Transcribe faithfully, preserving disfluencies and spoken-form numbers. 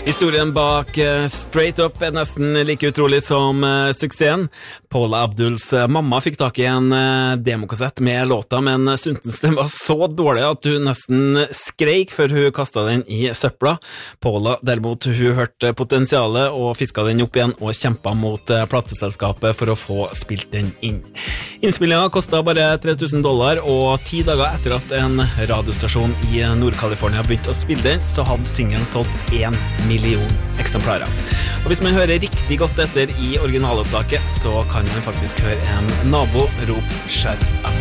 Historien bak uh, Straight Up er nesten like utrolig som uh, suksessen. Paula Abduls uh, mamma fikk tak i en uh, demokassett med låta, men uh, syntes den var så dårlig at hun nesten skreik før hun kastet den i søpla. Paula derimot, hun hørte potensialet og fisket den opp igjen og kjempet mot uh, plateselskapet for å få spilt den inn. Innspillingen kostet bare tre tusen dollar, og ti dager etter at en radiostasjon i Nord-California begynte å spille den, så hadde singelen solgt en million eksemplarer. Og hvis man hører riktig godt etter i originalopptaket, så kan man faktisk høre en nabo rope «Shut up».